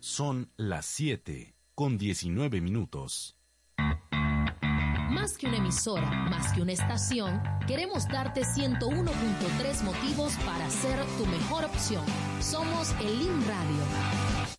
Son las 7:19. Más que una emisora, más que una estación, queremos darte 101.3 motivos para ser tu mejor opción. Somos el LIM Radio.